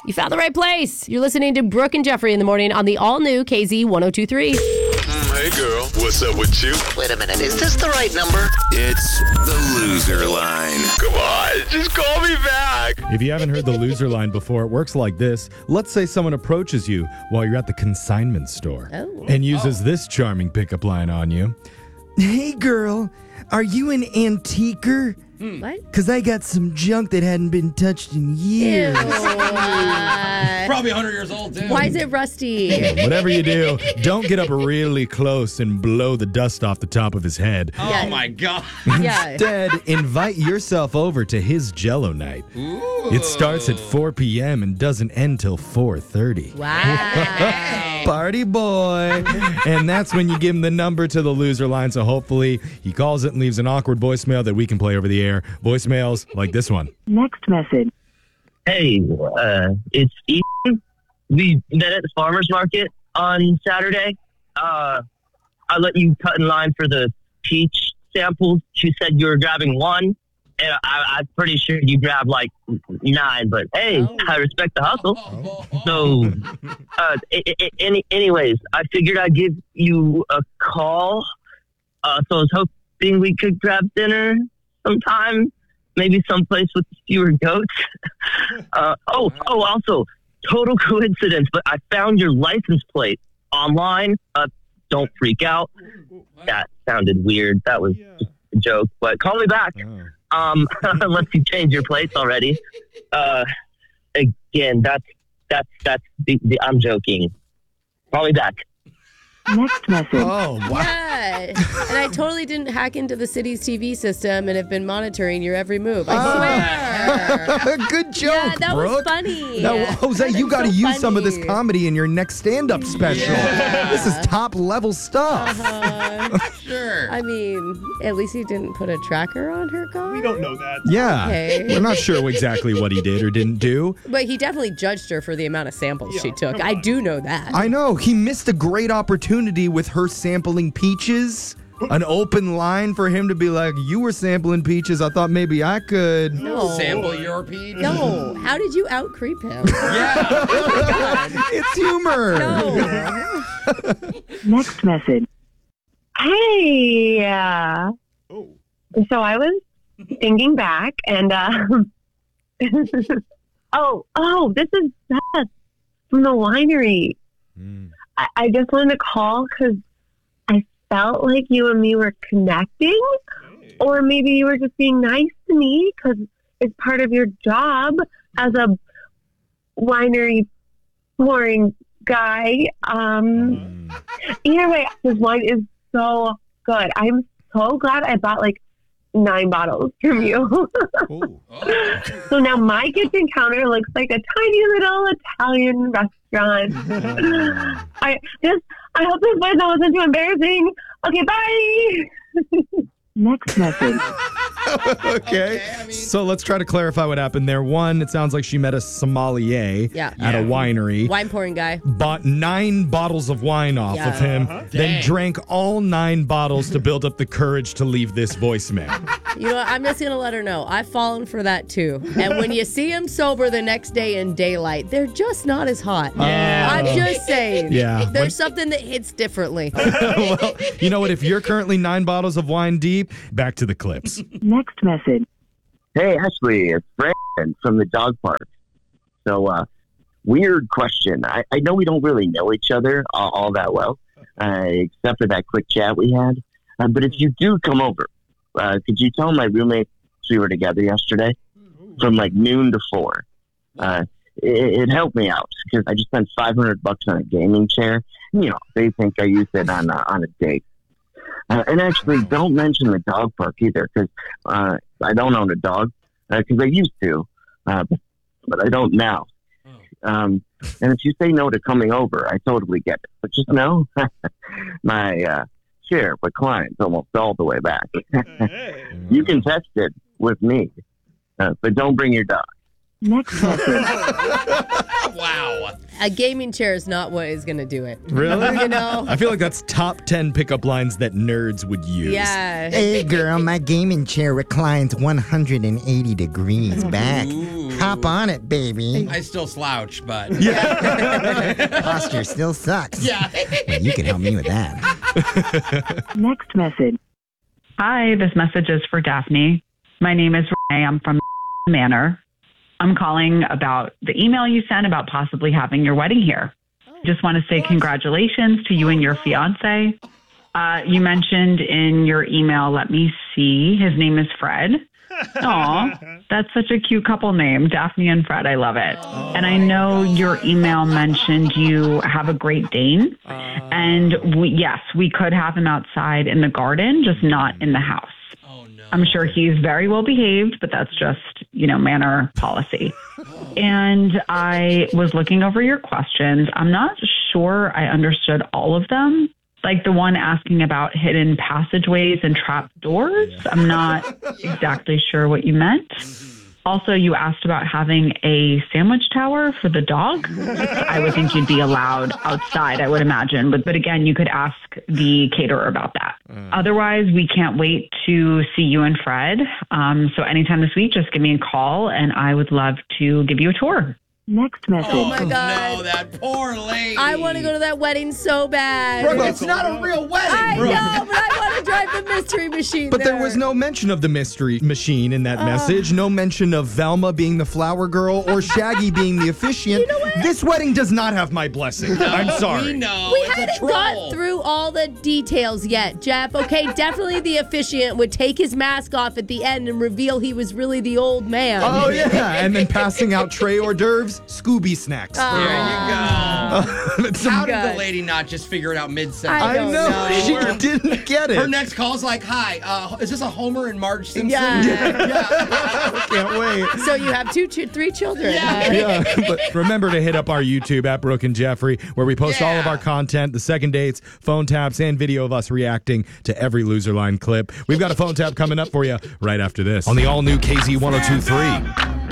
You found the right place. You're listening to Brooke and Jeffrey in the morning on the all-new KZ 102.3. Hey, girl. What's up with you? Wait a minute. Is this the right number? It's the loser line. Come on. Just call me back. If you haven't heard the loser line before, it works like this. Let's say someone approaches you while you're at the consignment store and uses this charming pickup line on you. Hey, girl, are you an antiquer? What? Because I got some junk that hadn't been touched in years. Probably 100 years old, too. Why is it rusty? Whatever you do, don't get up really close and blow the dust off the top of his head. Oh, my God. Yeah. Instead, invite yourself over to his Jell-O night. Ooh. It starts at 4 p.m. and doesn't end till 4:30. Wow. Party boy. And that's when you give him the number to the loser line, so hopefully he calls it and leaves an awkward voicemail that we can play over the air. Voicemails like this one. Next message. Hey, it's Ethan. We met at the farmer's market on Saturday. I let you cut in line for the peach samples. You said you were grabbing one, and I'm pretty sure you grabbed like 9. But hey, I respect the hustle. So, anyways, I figured I'd give you a call. So I was hoping we could grab dinner sometime. Maybe someplace with fewer goats. Also, total coincidence, but I found your license plate online. Don't freak out. That sounded weird. That was just a joke, but call me back. Unless you changed your plates already. Again, that's I'm joking. Call me back. Next message. Oh, wow. Yeah. And I totally didn't hack into the city's TV system and have been monitoring your every move. I swear. Good joke, Yeah, that was Brooke. funny. Now, Jose, you got to so use some of this funny. comedy in your next stand-up special. This is top-level stuff. Sure. I mean, at least he didn't put a tracker on her car. We don't know that. Yeah. Okay. We're not sure exactly what he did or didn't do. But he definitely judged her for the amount of samples she took. I do know that. I know. He missed a great opportunity with her sampling peaches. An open line for him to be like, you were sampling peaches. I thought maybe I could. No. Sample your peach? No. How did you out-creep him? Yeah. It's humor. No. Next message. Hey. Oh. So I was thinking back and, this is Beth from the winery. I just wanted to call because I felt like you and me were connecting, or maybe you were just being nice to me because it's part of your job as a winery pouring guy. Either way, this wine is so good. I'm so glad I bought like 9 bottles from you. So now my kitchen counter looks like a tiny little Italian restaurant. I hope this voice wasn't too embarrassing. Okay, bye. Next message. Okay. So let's try to clarify what happened there. One, it sounds like she met a sommelier at a winery. Wine pouring guy. Bought 9 bottles of wine off of him, then drank all 9 bottles to build up the courage to leave this voicemail. You know what? I'm just going to let her know. I've fallen for that too. And when you see him sober the next day in daylight, they're just not as hot. I'm just saying. Yeah. There's something that hits differently. Well, you know what? If you're currently 9 bottles of wine deep, back to the clips. Next message. Hey, Ashley, it's Brandon from the dog park. So, weird question. I know we don't really know each other all that well, except for that quick chat we had. But if you do come over, could you tell my roommates we were together yesterday from like noon to 4? It helped me out because I just spent $500 on a gaming chair. You know, they think I used it on a date. And actually, don't mention the dog park either, because I don't own a dog, because I used to, but I don't now. And if you say no to coming over, I totally get it. But just know, my chair reclines almost all the way back. You can test it with me, but don't bring your dog. Next message. Wow. A gaming chair is not what is going to do it. Really? You know? I feel like that's top 10 pickup lines that nerds would use. Yeah. Hey, girl, my gaming chair reclines 180 degrees back. Hop on it, baby. I still slouch, but Posture still sucks. yeah. Well, you can help me with that. Next message. Hi, this message is for Daphne. My name is Renee. I'm from Manor. I'm calling about the email you sent about possibly having your wedding here. Just want to say congratulations to you and your fiance. You mentioned in your email, let me see, his name is Fred. Aw, that's such a cute couple name, Daphne and Fred. I love it. And I know your email mentioned you have a Great Dane. And we could have him outside in the garden, just not in the house. I'm sure he's very well behaved, but that's just, manor policy. And I was looking over your questions. I'm not sure I understood all of them. Like the one asking about hidden passageways and trap doors. I'm not exactly sure what you meant. Also, you asked about having a sandwich tower for the dog. I would think you'd be allowed outside, I would imagine. But again, you could ask the caterer about that. Otherwise, we can't wait to see you and Fred. So anytime this week, just give me a call and I would love to give you a tour. Next message. Oh my God. No, that poor lady. I want to go to that wedding so bad. Bro, it's not a real wedding, I bro. know, but I want to drive the mystery machine But there was no mention of the mystery machine in that message. No mention of Velma being the flower girl or Shaggy being the officiant. You know what? This wedding does not have my blessing. I'm sorry. We know. We it's hadn't a troll. got through all the details yet, Jeff. Okay, definitely the officiant would take his mask off at the end and reveal he was really the old man. Oh, yeah. And then passing out tray hors d'oeuvres, Scooby snacks. There you go. It's How did the good. lady not just figure it out mid-sentence? I I don't know. know. She didn't get it. Her next call's like, hi, is this a Homer and Marge Simpson? Yeah. Can't wait. So you have three children. Yeah, but remember to hit up our YouTube at Brooke and Jeffrey, where we post all of our content, the second dates, phone taps, and video of us reacting to every Loser Line clip. We've got a phone tap coming up for you right after this on the all-new KZ 102.3.